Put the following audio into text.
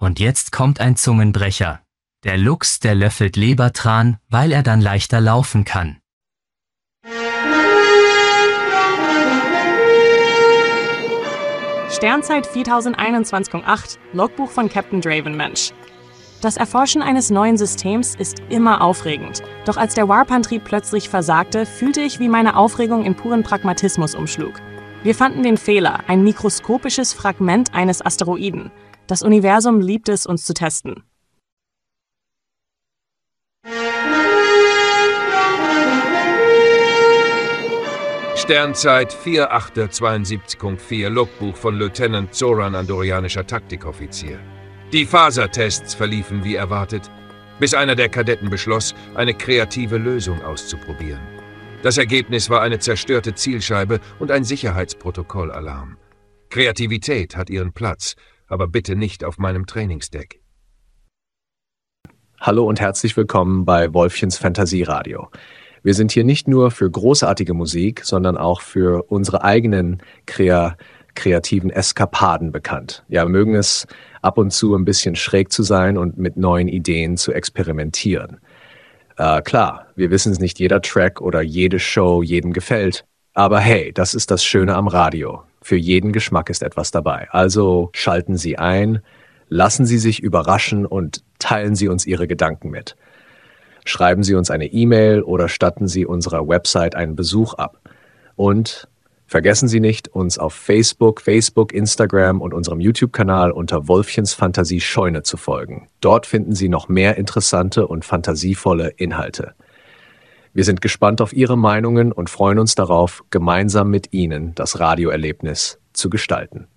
Und jetzt kommt ein Zungenbrecher. Der Luchs, der löffelt Lebertran, weil er dann leichter laufen kann. Sternzeit 4021.8, Logbuch von Captain Dravenmensch. Das Erforschen eines neuen Systems ist immer aufregend. Doch als der Warp-Antrieb plötzlich versagte, fühlte ich, wie meine Aufregung in puren Pragmatismus umschlug. Wir fanden den Fehler, ein mikroskopisches Fragment eines Asteroiden. Das Universum liebt es, uns zu testen. Sternzeit 4.8.72.4, Logbuch von Lieutenant Zoran, andorianischer Taktikoffizier. Die Fasertests verliefen wie erwartet, bis einer der Kadetten beschloss, eine kreative Lösung auszuprobieren. Das Ergebnis war eine zerstörte Zielscheibe und ein Sicherheitsprotokollalarm. Kreativität hat ihren Platz, aber bitte nicht auf meinem Trainingsdeck. Hallo und herzlich willkommen bei Wolfchens Fantasieradio. Wir sind hier nicht nur für großartige Musik, sondern auch für unsere eigenen kreativen Eskapaden bekannt. Ja, wir mögen es ab und zu ein bisschen schräg zu sein und mit neuen Ideen zu experimentieren. Klar, wir wissen es nicht, jeder Track oder jede Show jedem gefällt. Aber hey, das ist das Schöne am Radio. Für jeden Geschmack ist etwas dabei. Also schalten Sie ein, lassen Sie sich überraschen und teilen Sie uns Ihre Gedanken mit. Schreiben Sie uns eine E-Mail oder statten Sie unserer Website einen Besuch ab. Und vergessen Sie nicht, uns auf Facebook, Instagram und unserem YouTube-Kanal unter Wolfchens Fantasie-Scheune zu folgen. Dort finden Sie noch mehr interessante und fantasievolle Inhalte. Wir sind gespannt auf Ihre Meinungen und freuen uns darauf, gemeinsam mit Ihnen das Radioerlebnis zu gestalten.